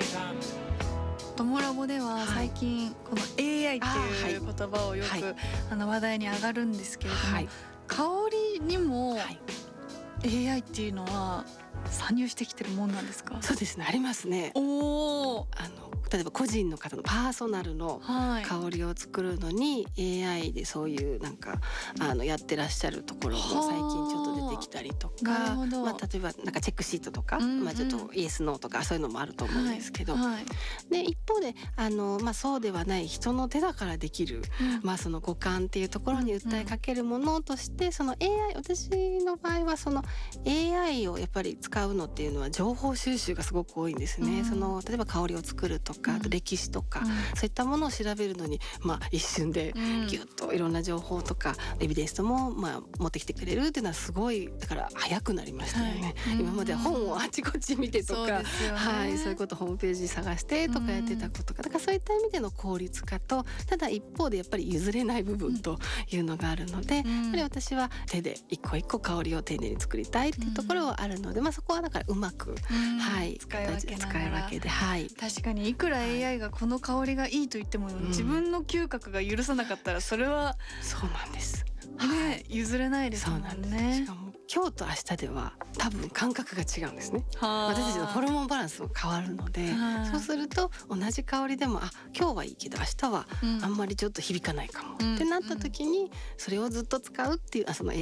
トモラボでは最近この AI っていう言葉をよく話題に上がるんですけれども、香りにも AI っていうのは参入してきてるもんなんですか？ そうですね、ありますね。例えば個人の方のパーソナルの香りを作るのに AI でそういうなんかやってらっしゃるところも最近ちょっと出てきたりとか、例えばなんかチェックシートとか、ちょっとイエスノーとかそういうのもあると思うんですけど、で一方でそうではない人の手だからできる、その五感っていうところに訴えかけるものとして、その AI、 私の場合はその AI をやっぱり使うのっていうのは情報収集がすごく多いんですね。その例えば香りを作るとか、あと歴史とか、そういったものを調べるのに、一瞬でギュッといろんな情報とかエビデンスも持ってきてくれるっていうのはすごいだから早くなりましたよね。今までは本をあちこち見てとか、そういうことホームページ探してとかやってたことか、だからそういった意味での効率化と、ただ一方でやっぱり譲れない部分というのがあるので、やっぱり私は手で一個一個香りを丁寧に作りたいっていうところはあるので、そこはだからうまく、 使い分けながら、 使い分けで、 確かにいくら AI がこの香りがいいと言っても、自分の嗅覚が許さなかったらそれはそうなんです、 譲れないですもんね。 しかも今日と明日では多分感覚が違うんですね。私たちのホルモンバランスも変わるので、そうすると同じ香りでも今日はいいけど明日はあんまりちょっと響かないかも、ってなった時にそれをずっと使うっていうその